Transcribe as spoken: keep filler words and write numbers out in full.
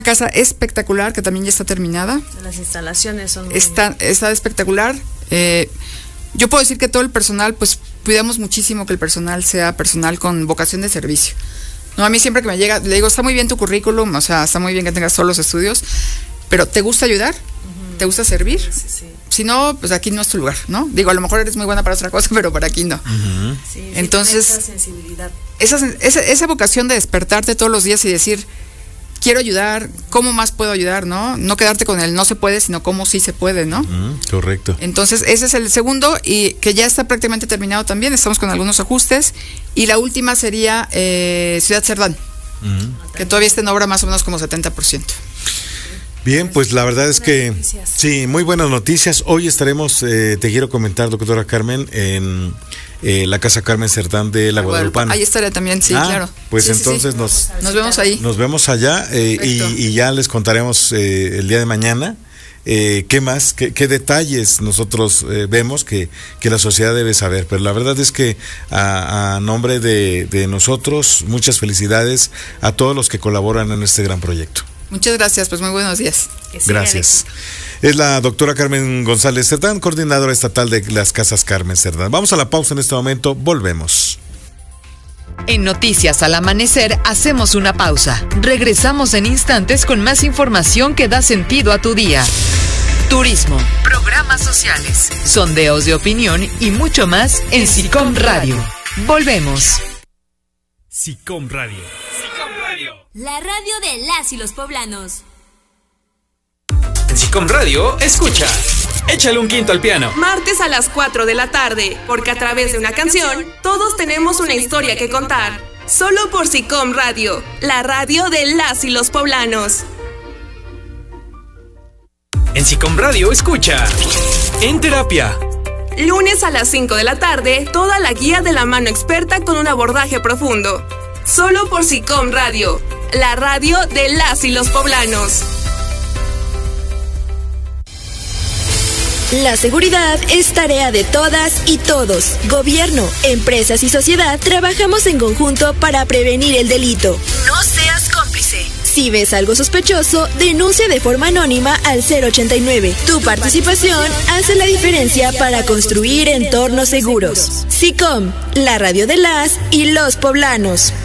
casa espectacular que también ya está terminada. Las instalaciones son muy... Está, está espectacular. Eh, yo puedo decir que todo el personal, pues cuidamos muchísimo que el personal sea personal con vocación de servicio. No, a mí siempre que me llega, le digo, está muy bien tu currículum, o sea, está muy bien que tengas todos los estudios, pero ¿te gusta ayudar? Uh-huh. ¿Te gusta servir? Sí, sí. Si no, pues aquí no es tu lugar, ¿no? Digo, a lo mejor eres muy buena para otra cosa, pero para aquí no. Uh-huh. Sí, entonces, esa sensibilidad. Esa, esa, esa vocación de despertarte todos los días y decir, quiero ayudar, ¿cómo más puedo ayudar, no? No quedarte con el no se puede, sino cómo sí se puede, ¿no? Uh-huh. Correcto. Entonces, ese es el segundo y que ya está prácticamente terminado también, estamos con algunos ajustes. Y la última sería eh, Ciudad Cerdán, uh-huh. que todavía está en obra más o menos como setenta por ciento. Bien, pues la verdad es que sí, muy buenas noticias. Hoy estaremos, eh, te quiero comentar, doctora Carmen, en eh, la Casa Carmen Cerdán de la Guadalupana. Ahí estaré también, sí, ah, claro. Pues sí, entonces sí, sí. nos nos vemos ahí. Nos vemos allá eh, y, y ya les contaremos eh, el día de mañana eh, qué más, qué, qué detalles nosotros eh, vemos que, que la sociedad debe saber. Pero la verdad es que a, a nombre de, de nosotros, muchas felicidades a todos los que colaboran en este gran proyecto. Muchas gracias, pues muy buenos días. Gracias. Es la doctora Carmen González Cerdán, coordinadora estatal de las Casas Carmen Cerdán. Vamos a la pausa en este momento, volvemos. En Noticias al Amanecer hacemos una pausa. Regresamos en instantes con más información que da sentido a tu día. Turismo, programas sociales, sondeos de opinión y mucho más en SICOM Radio. Volvemos. SICOM Radio. La radio de las y los poblanos. En SICOM Radio, escucha. Échale un quinto al piano. Martes a las cuatro de la tarde, porque a través de una canción, todos tenemos una historia que contar. Solo por SICOM Radio, la radio de las y los poblanos. En SICOM Radio, escucha. En terapia. Lunes a las cinco de la tarde, toda la guía de la mano experta con un abordaje profundo. Solo por SICOM Radio, la radio de las y los poblanos. La seguridad es tarea de todas y todos. Gobierno, empresas y sociedad trabajamos en conjunto para prevenir el delito. No seas cómplice. Si ves algo sospechoso, denuncia de forma anónima al cero ochenta y nueve. Tu participación hace la diferencia para construir entornos seguros. SICOM, la radio de las y los poblanos.